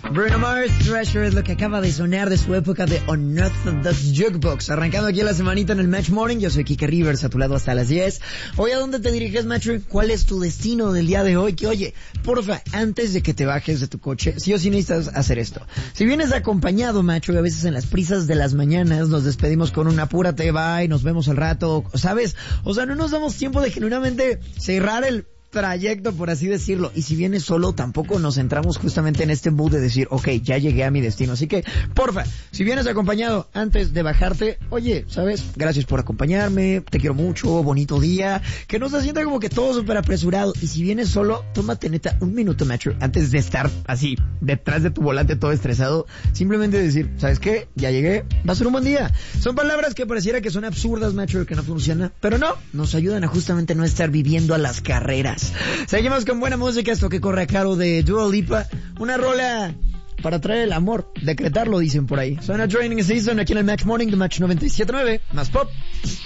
Bruno Mars, Treasure es lo que acaba de sonar de su época de Unorthodox Jukebox. Arrancando aquí la semanita en el Match Morning, yo soy Kike Rivers, a tu lado hasta las 10. Hoy, ¿a dónde te diriges, Macho? ¿Cuál es tu destino del día de hoy? Que oye, porfa, antes de que te bajes de tu coche, sí o sí necesitas hacer esto. Si vienes acompañado, Macho, y a veces en las prisas de las mañanas nos despedimos con un apúrate, bye, nos vemos al rato, ¿sabes? O sea, no nos damos tiempo de genuinamente cerrar el trayecto, por así decirlo. Y si vienes solo, tampoco nos centramos justamente en este mood de decir, ok, ya llegué a mi destino. Así que, porfa, si vienes acompañado antes de bajarte, oye, ¿sabes? Gracias por acompañarme, te quiero mucho, bonito día. Que no se sienta como que todo súper apresurado. Y si vienes solo, tómate neta un minuto, Macho, antes de estar así, detrás de tu volante todo estresado. Simplemente decir, ¿sabes qué? Ya llegué, va a ser un buen día. Son palabras que pareciera que son absurdas, Macho, que no funcionan, pero no, nos ayudan a justamente no estar viviendo a las carreras. Seguimos con buena música, esto que corre a cargo de Dua Lipa, una rola para traer el amor, decretarlo dicen por ahí. Suena Training Season aquí en el Match Morning de Match 97.9, más pop.